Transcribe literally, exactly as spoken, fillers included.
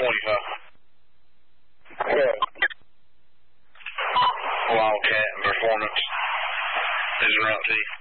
twenty-five. Yeah. Wildcat and Performance is route T.